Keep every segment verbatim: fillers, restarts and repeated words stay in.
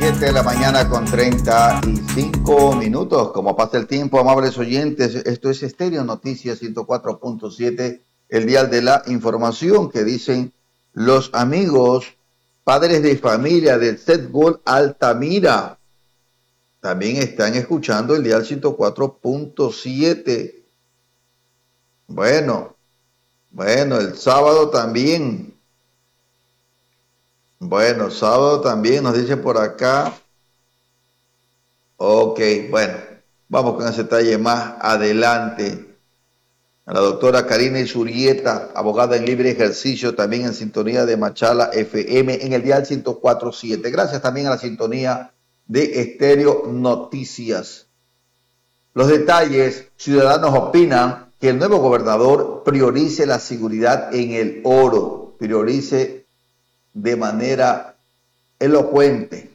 siete de la mañana con treinta y cinco minutos. Como pasa el tiempo, amables oyentes, esto es Estéreo Noticias ciento cuatro punto siete, el dial de la información, que dicen los amigos, padres de familia del Setbol Altamira. También están escuchando el dial ciento cuatro punto siete. Bueno, bueno, el sábado también. Bueno, sábado también nos dice por acá. Ok, bueno, vamos con ese detalle más adelante. A la doctora Karina Isurieta, abogada en libre ejercicio, también en sintonía de Machala F M en el dial ciento cuatro punto siete. Gracias también a la sintonía de Estéreo Noticias. Los detalles, ciudadanos opinan que el nuevo gobernador priorice la seguridad en el oro, priorice de manera elocuente.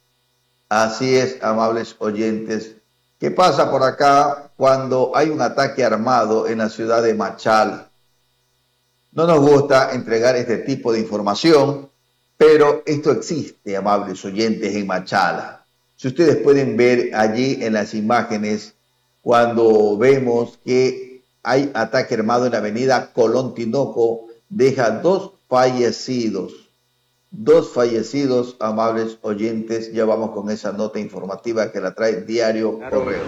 Así es, amables oyentes. ¿Qué pasa por acá cuando hay un ataque armado en la ciudad de Machala? No nos gusta entregar este tipo de información, pero esto existe, amables oyentes, en Machala. Si ustedes pueden ver allí en las imágenes, cuando vemos que hay ataque armado en la avenida Colón Tinoco, deja dos fallecidos. Dos fallecidos, amables oyentes. Ya vamos con esa nota informativa que la trae Diario Correo.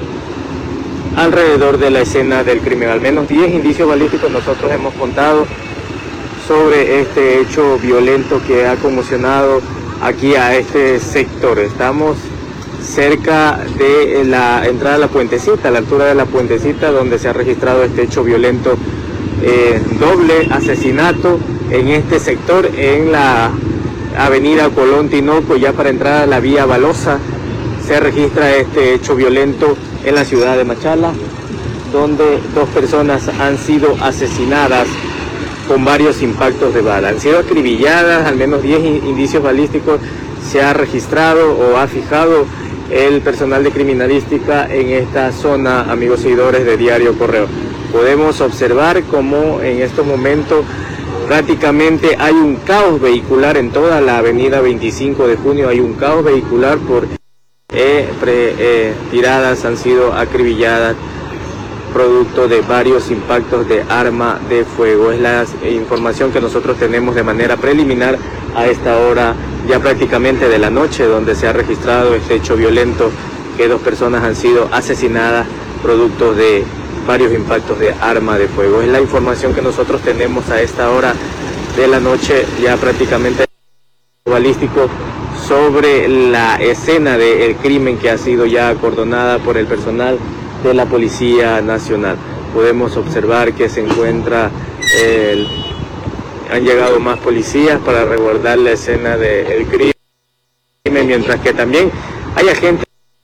Alrededor de la escena del crimen, al menos diez indicios balísticos nosotros hemos contado sobre este hecho violento que ha conmocionado aquí a este sector. Estamos cerca de la entrada a la Puentecita, a la altura de la Puentecita, donde se ha registrado este hecho violento, eh, doble asesinato en este sector, en la avenida Colón Tinoco, ya para entrar a la vía Balosa. Se registra este hecho violento en la ciudad de Machala, donde dos personas han sido asesinadas con varios impactos de bala. Han sido acribilladas, al menos diez indicios balísticos se ha registrado o ha fijado el personal de criminalística en esta zona, amigos seguidores de Diario Correo. Podemos observar cómo en estos momentos prácticamente hay un caos vehicular en toda la avenida veinticinco de junio, hay un caos vehicular por eh, pre, eh, tiradas, han sido acribilladas producto de varios impactos de arma de fuego. Es la información que nosotros tenemos de manera preliminar a esta hora ya prácticamente de la noche, donde se ha registrado este hecho violento, que dos personas han sido asesinadas producto de varios impactos de arma de fuego. Es la información que nosotros tenemos a esta hora de la noche, ya prácticamente balístico, sobre la escena del crimen que ha sido ya acordonada por el personal de la Policía Nacional. Podemos observar que se encuentra, el, han llegado más policías para resguardar la escena del crimen, mientras que también hay agentes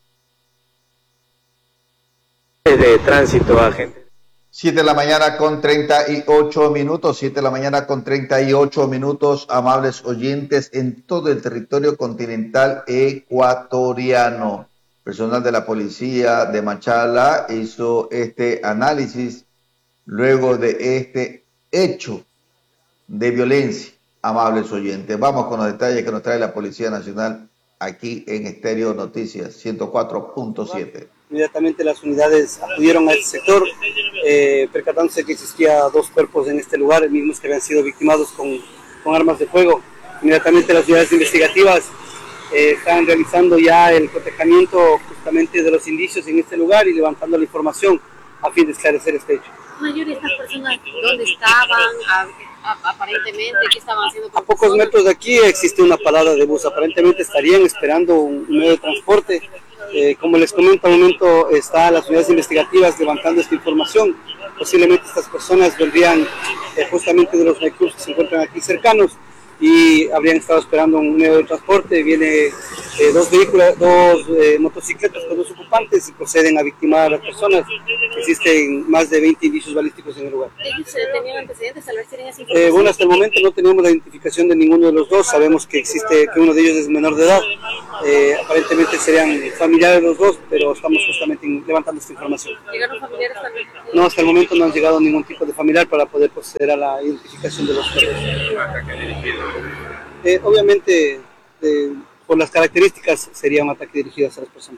de tránsito, agentes. siete de la mañana con treinta y ocho minutos, siete de la mañana con treinta y ocho minutos, amables oyentes, en todo el territorio continental ecuatoriano. Personal de la policía de Machala hizo este análisis luego de este hecho de violencia, amables oyentes. Vamos con los detalles que nos trae la Policía Nacional aquí en Estéreo Noticias ciento cuatro punto siete. Inmediatamente las unidades acudieron a este sector, eh, percatándose que existía dos cuerpos en este lugar, mismos que habían sido victimados con, con armas de fuego. Inmediatamente las unidades investigativas eh, están realizando ya el cotejamiento justamente de los indicios en este lugar y levantando la información a fin de esclarecer este hecho. Mayor, estas personas, ¿dónde estaban? A, a, aparentemente, ¿qué estaban haciendo? A pocos metros de aquí existe una parada de bus, aparentemente estarían esperando un medio de transporte. Eh, como les comento, al momento están las unidades investigativas levantando esta información. Posiblemente estas personas vendrían eh, justamente de los vehículos que se encuentran aquí cercanos y habrían estado esperando un medio de transporte. Viene eh, dos vehículos, dos eh, motocicletas con dos ocupantes y proceden a victimar a las personas. Existen más de veinte indicios balísticos en el lugar. ¿Ellos tenían antecedentes? ¿Tal vez tienen esa información? Eh, bueno, hasta el momento no tenemos la identificación de ninguno de los dos. Sabemos que existe, que uno de ellos es menor de edad. Eh, aparentemente serían familiares de los dos, pero estamos justamente levantando esta información. ¿Llegaron familiares también? No, hasta el momento no han llegado ningún tipo de familiar para poder proceder a la identificación de los dos. Eh, obviamente, eh, por las características sería un ataque dirigido hacia las personas.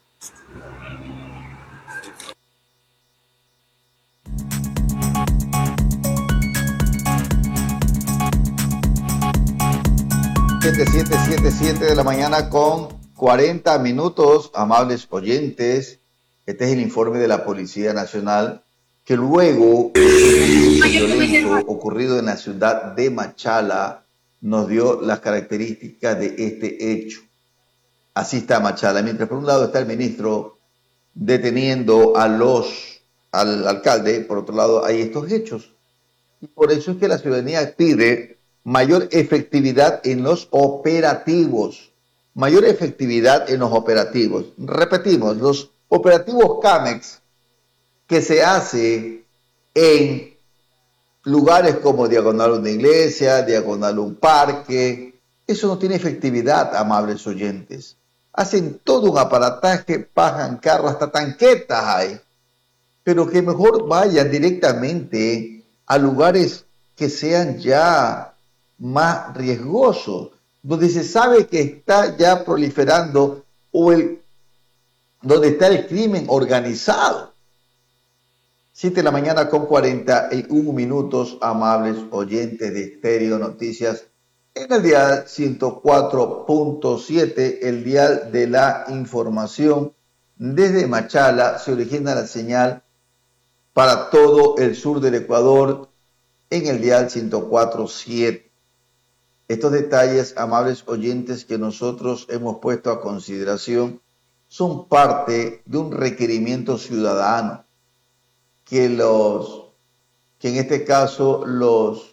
siete, siete, siete, siete de la mañana con cuarenta minutos, amables oyentes. Este es el informe de la Policía Nacional, que luego del violento ocurrido en la ciudad de Machala nos dio las características de este hecho. Así está Machala. Mientras por un lado está el ministro deteniendo a los, al alcalde, por otro lado hay estos hechos. Y por eso es que la ciudadanía pide mayor efectividad en los operativos. Mayor efectividad en los operativos. Repetimos, los operativos CAMEX que se hace en lugares como diagonal una iglesia, diagonal un parque, eso no tiene efectividad, amables oyentes. Hacen todo un aparataje, bajan carros, hasta tanquetas hay, pero que mejor vayan directamente a lugares que sean ya más riesgosos, donde se sabe que está ya proliferando o el, donde está el crimen organizado. siete de la mañana con cuarenta y uno minutos, amables oyentes de Estéreo Noticias, en el dial ciento cuatro punto siete, el dial de la información. Desde Machala se origina la señal para todo el sur del Ecuador en el dial ciento cuatro punto siete. Estos detalles, amables oyentes, que nosotros hemos puesto a consideración, son parte de un requerimiento ciudadano que los, que en este caso los,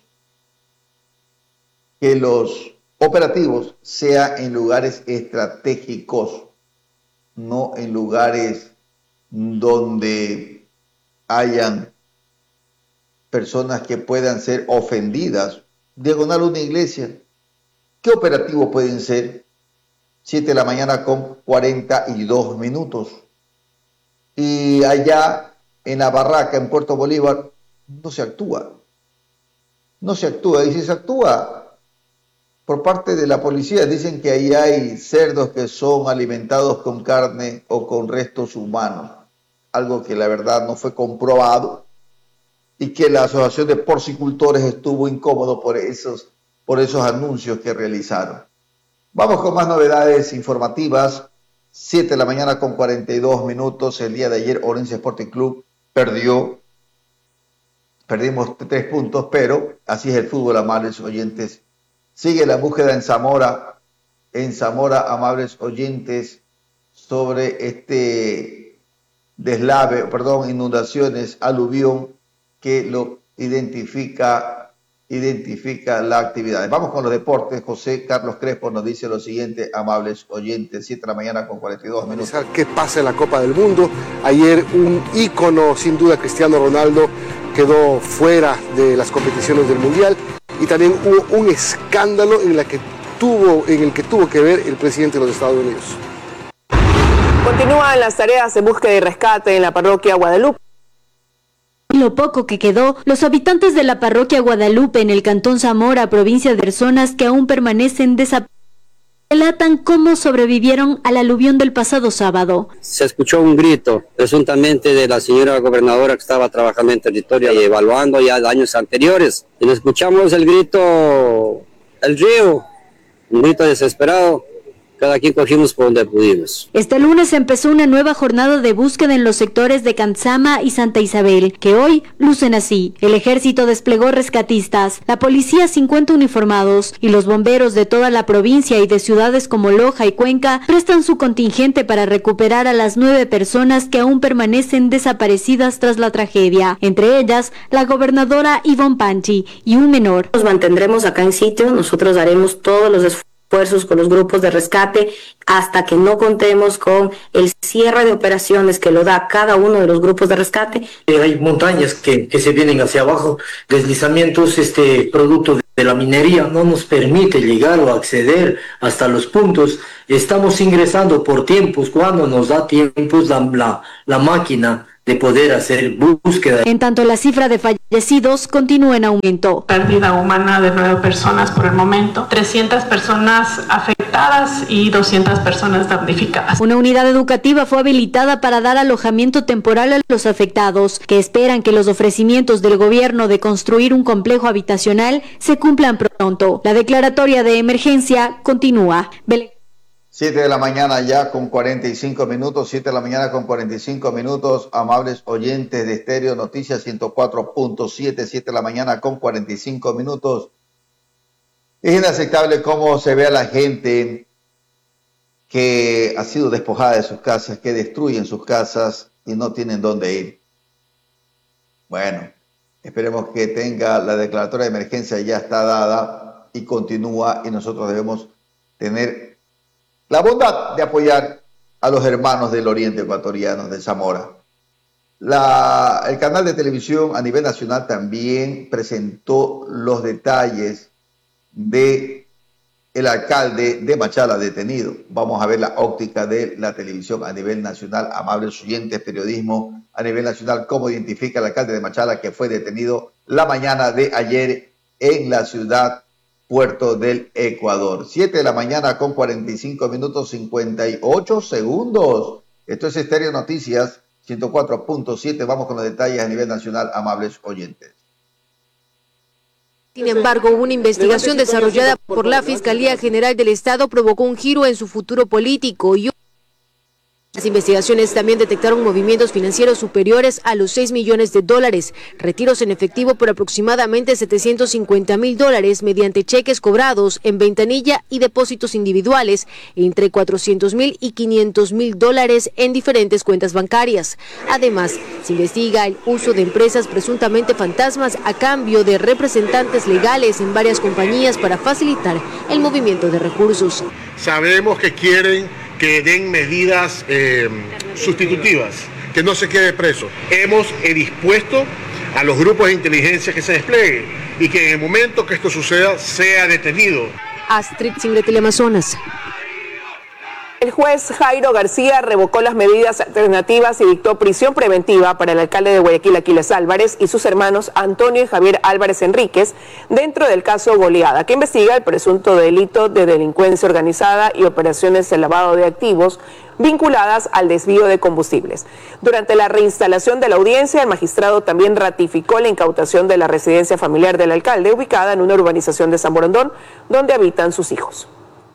que los operativos sean en lugares estratégicos, no en lugares donde hayan personas que puedan ser ofendidas. Diagonal una iglesia, ¿qué operativos pueden ser? siete de la mañana con cuarenta y dos minutos. Y allá en la barraca, en Puerto Bolívar, no se actúa. No se actúa. Y si se actúa por parte de la policía, dicen que ahí hay cerdos que son alimentados con carne o con restos humanos. Algo que la verdad no fue comprobado y que la Asociación de Porcicultores estuvo incómodo por esos, por esos anuncios que realizaron. Vamos con más novedades informativas. siete de la mañana con cuarenta y dos minutos. El día de ayer Orense Sporting Club perdió. Perdimos tres puntos, pero así es el fútbol, amables oyentes. Sigue la búsqueda en Zamora. En Zamora, amables oyentes, sobre este deslave, perdón, inundaciones, aluvión, que lo identifica identifica la actividad. Vamos con los deportes. José Carlos Crespo nos dice lo siguiente, amables oyentes, siete de la mañana con cuarenta y dos minutos. ¿Qué pasa en la Copa del Mundo? Ayer un ícono, sin duda, Cristiano Ronaldo, quedó fuera de las competiciones del Mundial, y también hubo un escándalo en, la que tuvo, en el que tuvo que ver el presidente de los Estados Unidos. Continúan las tareas de búsqueda y rescate en la parroquia Guadalupe. Lo poco que quedó, los habitantes de la parroquia Guadalupe en el cantón Zamora, provincia de personas que aún permanecen desaparecidas, relatan cómo sobrevivieron al aluvión del pasado sábado. Se escuchó un grito, presuntamente de la señora gobernadora que estaba trabajando en territorio y evaluando ya daños anteriores. Y nos escuchamos el grito, el río, un grito desesperado. Cada quien cogimos por donde pudimos. Este lunes empezó una nueva jornada de búsqueda en los sectores de Cantzama y Santa Isabel, que hoy lucen así. El ejército desplegó rescatistas, la policía cincuenta uniformados y los bomberos de toda la provincia y de ciudades como Loja y Cuenca prestan su contingente para recuperar a las nueve personas que aún permanecen desaparecidas tras la tragedia, entre ellas la gobernadora Ivonne Panchi y un menor. Nos mantendremos acá en sitio, nosotros haremos todos los esfuerzos esfuerzos con los grupos de rescate hasta que no contemos con el cierre de operaciones que lo da cada uno de los grupos de rescate. Hay montañas que, que se vienen hacia abajo, deslizamientos, este producto de la minería no nos permite llegar o acceder hasta los puntos. Estamos ingresando por tiempos, cuando nos da tiempos la, la, la máquina de poder hacer búsqueda. En tanto, la cifra de fallecidos continúa en aumento. Pérdida humana de nueve personas por el momento, trescientas personas afectadas y doscientas personas damnificadas. Una unidad educativa fue habilitada para dar alojamiento temporal a los afectados, que esperan que los ofrecimientos del gobierno de construir un complejo habitacional se cumplan pronto. La declaratoria de emergencia continúa. Belén. siete de la mañana ya con cuarenta y cinco minutos, siete de la mañana con cuarenta y cinco minutos, amables oyentes de Estéreo Noticias ciento cuatro punto siete, siete de la mañana con cuarenta y cinco minutos. Es inaceptable cómo se ve a la gente que ha sido despojada de sus casas, que destruyen sus casas y no tienen dónde ir. Bueno, esperemos que tenga la declaratoria de emergencia, ya está dada y continúa, y nosotros debemos tener la bondad de apoyar a los hermanos del oriente ecuatoriano, de Zamora. La, el canal de televisión a nivel nacional también presentó los detalles de el alcalde de Machala detenido. Vamos a ver la óptica de la televisión a nivel nacional, amables oyentes, periodismo a nivel nacional, cómo identifica el alcalde de Machala que fue detenido la mañana de ayer en la ciudad Puerto del Ecuador. siete de la mañana con cuarenta y cinco minutos, cincuenta y ocho segundos. Esto es Estéreo Noticias ciento cuatro punto siete. Vamos con los detalles a nivel nacional, amables oyentes. Sin embargo, una investigación desarrollada por la Fiscalía General del Estado provocó un giro en su futuro político y las investigaciones también detectaron movimientos financieros superiores a los seis millones de dólares, retiros en efectivo por aproximadamente setecientos cincuenta mil dólares mediante cheques cobrados en ventanilla y depósitos individuales, entre cuatrocientos mil y quinientos mil dólares en diferentes cuentas bancarias. Además, se investiga el uso de empresas presuntamente fantasmas a cambio de representantes legales en varias compañías para facilitar el movimiento de recursos. Sabemos que quieren que den medidas eh, sustitutivas, que no se quede preso. Hemos eh, dispuesto a los grupos de inteligencia que se desplieguen y que en el momento que esto suceda sea detenido. Astrid Simbre, Teleamazonas. El juez Jairo García revocó las medidas alternativas y dictó prisión preventiva para el alcalde de Guayaquil, Aquiles Álvarez, y sus hermanos Antonio y Javier Álvarez Enríquez, dentro del caso Goleada, que investiga el presunto delito de delincuencia organizada y operaciones de lavado de activos vinculadas al desvío de combustibles. Durante la reinstalación de la audiencia, el magistrado también ratificó la incautación de la residencia familiar del alcalde, ubicada en una urbanización de San Borondón, donde habitan sus hijos.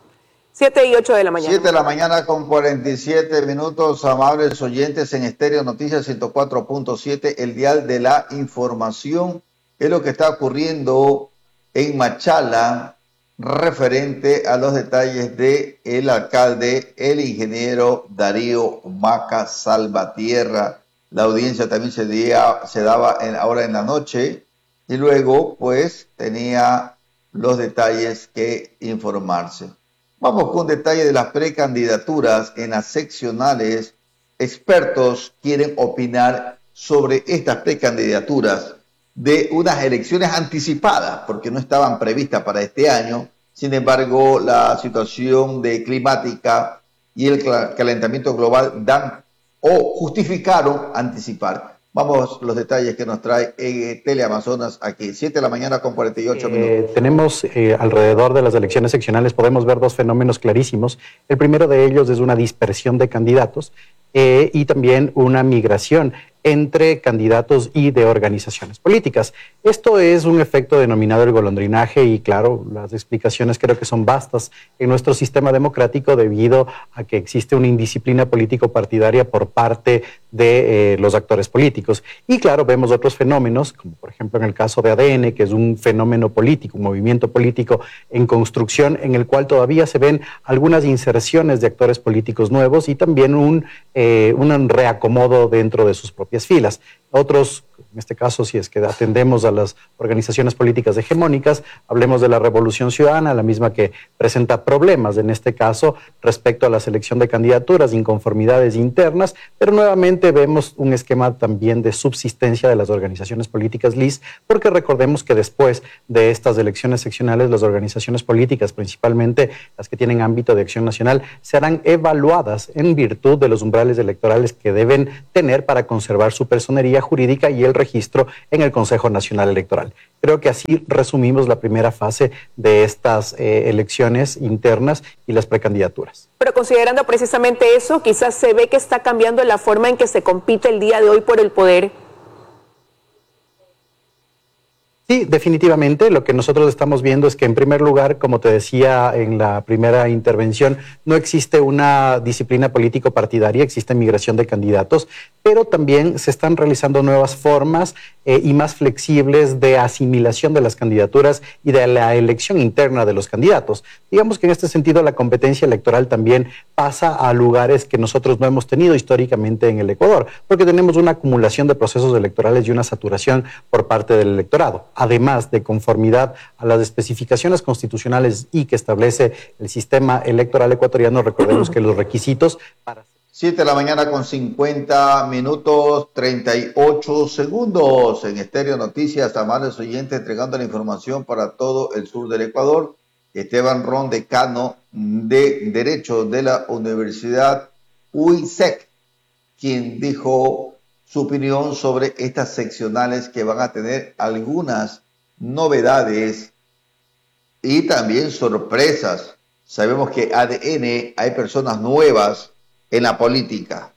siete y ocho de la mañana. siete de la mañana con cuarenta y siete minutos, amables oyentes en Estéreo Noticias ciento cuatro punto siete, el dial de la información. Es lo que está ocurriendo en Machala referente a los detalles de el alcalde, el ingeniero Darío Maca Salvatierra. La audiencia también se, día, se daba en, ahora en la noche y luego pues tenía los detalles que informarse. Vamos con detalle de las precandidaturas en las seccionales. Expertos quieren opinar sobre estas precandidaturas de unas elecciones anticipadas, porque no estaban previstas para este año. Sin embargo, la situación de climática y el calentamiento global dan o justificaron anticipar. Vamos los detalles que nos trae eh, Teleamazonas aquí, siete de la mañana con cuarenta y ocho eh, minutos. Tenemos eh, alrededor de las elecciones seccionales, podemos ver dos fenómenos clarísimos. El primero de ellos es una dispersión de candidatos eh, y también una migración entre candidatos y de organizaciones políticas. Esto es un efecto denominado el golondrinaje y claro, las explicaciones creo que son vastas en nuestro sistema democrático debido a que existe una indisciplina político-partidaria por parte de eh, los actores políticos. Y claro, vemos otros fenómenos, como por ejemplo en el caso de A D N, que es un fenómeno político, un movimiento político en construcción en el cual todavía se ven algunas inserciones de actores políticos nuevos y también un, eh, un reacomodo dentro de sus propias filas. Otros, en este caso, si es que atendemos a las organizaciones políticas hegemónicas, hablemos de la Revolución Ciudadana, la misma que presenta problemas, en este caso, respecto a la selección de candidaturas, inconformidades internas, pero nuevamente vemos un esquema también de subsistencia de las organizaciones políticas L I S, porque recordemos que después de estas elecciones seccionales, las organizaciones políticas, principalmente las que tienen ámbito de acción nacional, serán evaluadas en virtud de los umbrales electorales que deben tener para conservar su personería jurídica y el registro en el Consejo Nacional Electoral. Creo que así resumimos la primera fase de estas eh, elecciones internas y las precandidaturas. Pero considerando precisamente eso, quizás se ve que está cambiando la forma en que se compite el día de hoy por el poder. Sí, definitivamente. Lo que nosotros estamos viendo es que, en primer lugar, como te decía en la primera intervención, no existe una disciplina político-partidaria, existe migración de candidatos, pero también se están realizando nuevas formas eh, y más flexibles de asimilación de las candidaturas y de la elección interna de los candidatos. Digamos que en este sentido la competencia electoral también pasa a lugares que nosotros no hemos tenido históricamente en el Ecuador, porque tenemos una acumulación de procesos electorales y una saturación por parte del electorado. Además de conformidad a las especificaciones constitucionales y que establece el sistema electoral ecuatoriano, recordemos que los requisitos para... siete de la mañana con cincuenta minutos, treinta y ocho segundos. En Estéreo Noticias, amables oyentes, entregando la información para todo el sur del Ecuador. Esteban Ron, decano de Derecho de la Universidad U I S E C, quien dijo su opinión sobre estas seccionales que van a tener algunas novedades y también sorpresas. Sabemos que A D N hay personas nuevas en la política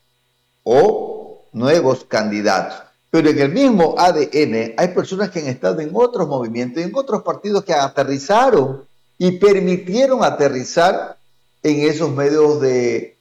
o nuevos candidatos, pero en el mismo A D N hay personas que han estado en otros movimientos, en otros partidos que aterrizaron y permitieron aterrizar en esos medios de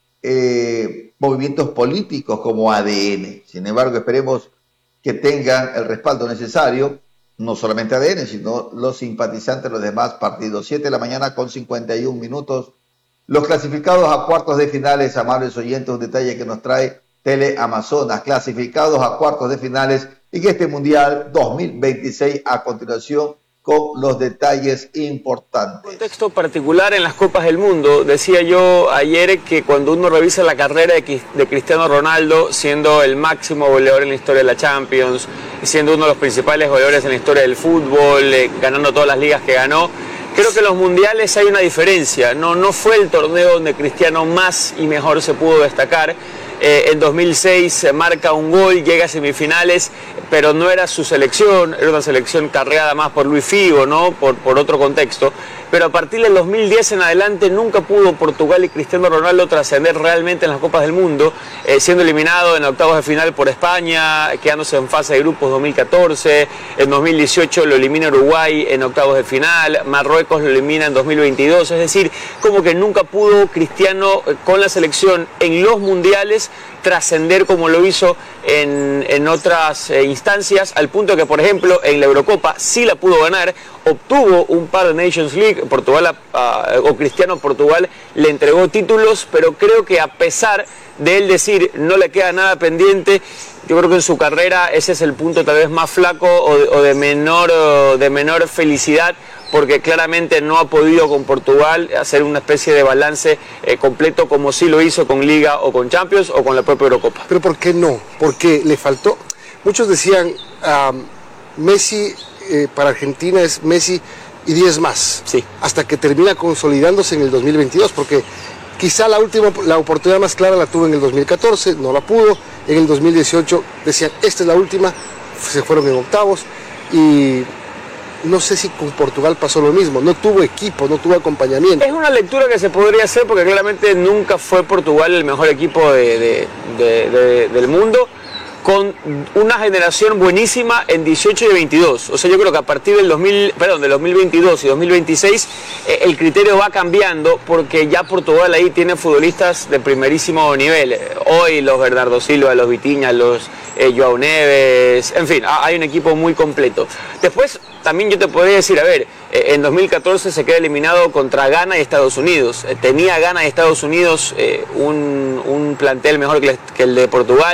eh, movimientos políticos como A D N. Sin embargo, esperemos que tengan el respaldo necesario, no solamente A D N, sino los simpatizantes de los demás partidos. siete de la mañana con cincuenta y un minutos. Los clasificados a cuartos de finales, amables oyentes, un detalle que nos trae Teleamazonas, clasificados a cuartos de finales en este Mundial dos mil veintiséis. A continuación, con los detalles importantes. Contexto particular en las Copas del Mundo. Decía yo ayer que cuando uno revisa la carrera de Cristiano Ronaldo, siendo el máximo goleador en la historia de la Champions, siendo uno de los principales goleadores en la historia del fútbol, eh, ganando todas las ligas que ganó, creo que en los mundiales hay una diferencia. No, no fue el torneo donde Cristiano más y mejor se pudo destacar. Eh, en dos mil seis marca un gol, llega a semifinales, pero no era su selección, era una selección cargada más por Luis Figo, ¿no? Por, por otro contexto. Pero a partir del dos mil diez en adelante nunca pudo Portugal y Cristiano Ronaldo trascender realmente en las Copas del Mundo, eh, siendo eliminado en octavos de final por España, quedándose en fase de grupos dos mil catorce, en dos mil dieciocho lo elimina Uruguay en octavos de final, Marruecos lo elimina en dos mil veintidós, es decir, como que nunca pudo Cristiano con la selección en los mundiales trascender como lo hizo en, en otras eh, instancias, al punto que, por ejemplo, en la Eurocopa sí la pudo ganar, obtuvo un par de Nations League, Portugal a, a, o Cristiano Portugal le entregó títulos, pero creo que a pesar de él decir no le queda nada pendiente, yo creo que en su carrera ese es el punto tal vez más flaco o de, o de, menor, o de menor felicidad, porque claramente no ha podido con Portugal hacer una especie de balance eh, completo como sí lo hizo con Liga o con Champions o con la propia Eurocopa. ¿Pero por qué no? Porque le faltó. Muchos decían, um, Messi eh, para Argentina es Messi y diez más. Sí. Hasta que termina consolidándose en el dos mil veintidós, porque quizá la última, la oportunidad más clara la tuvo en el dos mil catorce, no la pudo. En el dos mil dieciocho decían, esta es la última, se fueron en octavos y... no sé si con Portugal pasó lo mismo, no tuvo equipo, no tuvo acompañamiento. Es una lectura que se podría hacer porque claramente nunca fue Portugal el mejor equipo de, de, de, de, del mundo, con una generación buenísima en dieciocho y veintidós. O sea, yo creo que a partir del dos mil, perdón, del dos mil veintidós y dos mil veintiséis eh, el criterio va cambiando porque ya Portugal ahí tiene futbolistas de primerísimo nivel. Hoy los Bernardo Silva, los Vitinha, los eh, Joao Neves, en fin, hay un equipo muy completo. Después también yo te podría decir, a ver, eh, en dos mil catorce se queda eliminado contra Ghana y Estados Unidos. Eh, tenía Ghana y Estados Unidos eh, un, un plantel mejor que, que el de Portugal.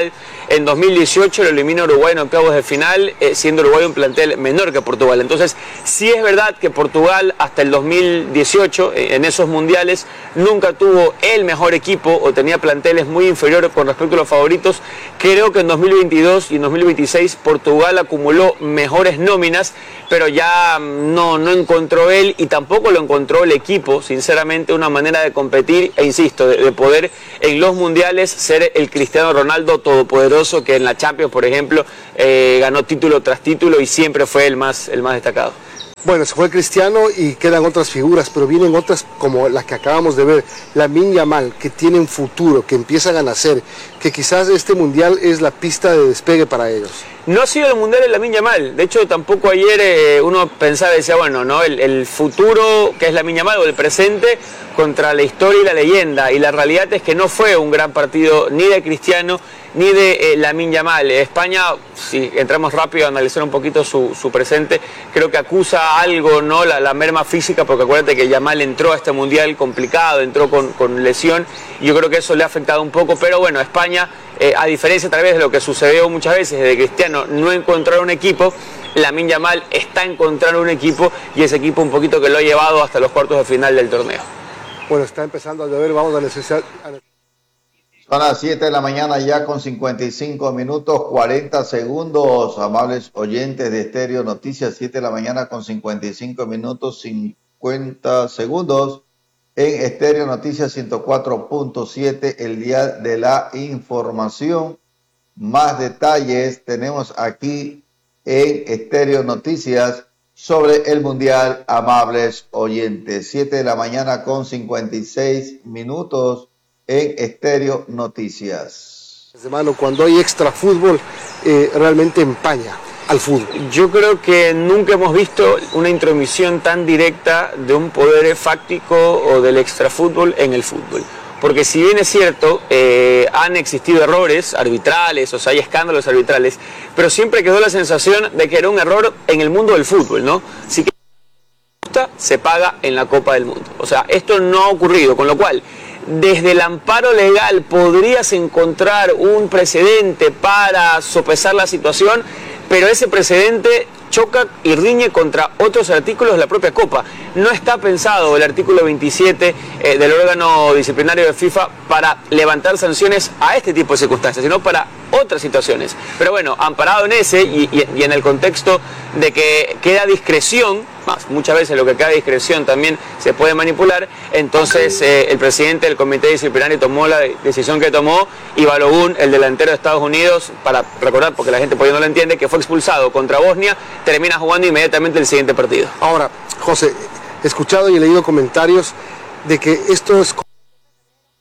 En dos mil dieciocho lo elimina Uruguay en octavos de final, eh, siendo Uruguay un plantel menor que Portugal. Entonces, sí es verdad que Portugal hasta el dos mil dieciocho, eh, en esos mundiales, nunca tuvo el mejor equipo o tenía planteles muy inferiores con respecto a los favoritos. Creo que en dos mil veintidós y en dos mil veintiséis Portugal acumuló mejores nóminas, pero ya no, no encontró él y tampoco lo encontró el equipo, sinceramente, una manera de competir e insisto, de, de poder en los mundiales ser el Cristiano Ronaldo todopoderoso que en la Champions, por ejemplo, eh, ganó título tras título y siempre fue el más, el más destacado. Bueno, se fue Cristiano y quedan otras figuras, pero vienen otras como las que acabamos de ver, Lamine Yamal, que tienen futuro, que empiezan a nacer, que quizás este mundial es la pista de despegue para ellos. No ha sido el mundial de Lamine Yamal, de hecho tampoco ayer eh, uno pensaba y decía, bueno, no, el, el futuro que es Lamine Yamal o el presente contra la historia y la leyenda, y la realidad es que no fue un gran partido ni de Cristiano ni de eh, Lamine Yamal. España, si entramos rápido a analizar un poquito su, su presente, creo que acusa algo, ¿no? La, la merma física, porque acuérdate que Yamal entró a este mundial complicado, entró con, con lesión, y yo creo que eso le ha afectado un poco, pero bueno, España, eh, a diferencia tal vez de lo que sucedió muchas veces de Cristiano no encontrar un equipo, Lamine Yamal está encontrando un equipo, y ese equipo un poquito que lo ha llevado hasta los cuartos de final del torneo. Bueno, está empezando a llover, vamos a necesitar... Son las siete de la mañana ya con cincuenta y cinco minutos, cuarenta segundos, amables oyentes de Estéreo Noticias, siete de la mañana con cincuenta y cinco minutos, cincuenta segundos en Estéreo Noticias ciento cuatro punto siete, el día de la información. Más detalles tenemos aquí en Estéreo Noticias sobre el Mundial, amables oyentes. siete de la mañana con cincuenta y seis minutos. En Estéreo Noticias. Hermano, cuando hay extra fútbol, eh, realmente empaña al fútbol. Yo creo que nunca hemos visto una intromisión tan directa de un poder fáctico o del extrafútbol en el fútbol. Porque si bien es cierto, eh, han existido errores arbitrales, o sea, hay escándalos arbitrales, pero siempre quedó la sensación de que era un error en el mundo del fútbol, ¿no? Así que se paga en la Copa del Mundo. O sea, esto no ha ocurrido, con lo cual desde el amparo legal podrías encontrar un precedente para sopesar la situación, pero ese precedente choca y riñe contra otros artículos de la propia Copa. No está pensado el artículo veintisiete eh, del órgano disciplinario de FIFA para levantar sanciones a este tipo de circunstancias, sino para otras situaciones. Pero bueno, amparado en ese y, y, y en el contexto de que queda discreción, más muchas veces lo que queda discreción también se puede manipular, entonces eh, el presidente del comité disciplinario tomó la decisión que tomó, y Balogun, el delantero de Estados Unidos, para recordar, porque la gente por ahí no lo entiende, que fue expulsado contra Bosnia, termina jugando inmediatamente el siguiente partido. Ahora, José, he escuchado y he leído comentarios de que esto es